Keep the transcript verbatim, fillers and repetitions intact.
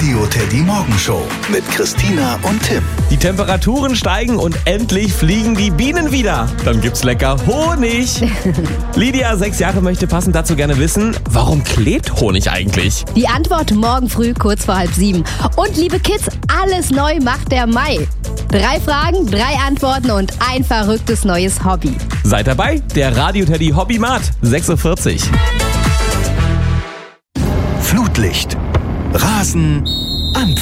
Radio Teddy Morgenshow mit Christina und Tim. Die Temperaturen steigen und endlich fliegen die Bienen wieder. Dann gibt's lecker Honig. Lydia, sechs Jahre, möchte passend dazu gerne wissen, warum klebt Honig eigentlich? Die Antwort morgen früh kurz vor halb sieben. Und liebe Kids, alles neu macht der Mai. Drei Fragen, drei Antworten und ein verrücktes neues Hobby. Seid dabei, der Radio Teddy Hobbymat, sechs Uhr vierzig. Flutlicht, Rasen, Anpfiff.